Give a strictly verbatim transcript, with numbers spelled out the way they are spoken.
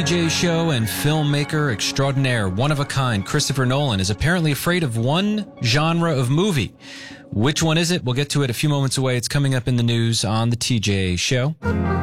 T J Show and filmmaker extraordinaire, one of a kind, Christopher Nolan is apparently afraid of one genre of movie. Which one is it? We'll get to it a few moments away. It's coming up in the news on the T J Show.